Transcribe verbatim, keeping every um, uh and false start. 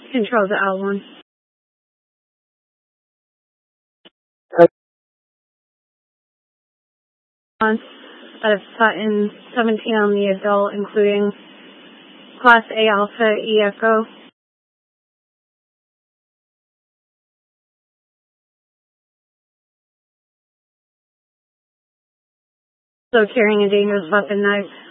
Control to L one. Out of Sutton, seventeen on the adult, including Class A Alpha E Echo. So carrying a dangerous weapon, knife.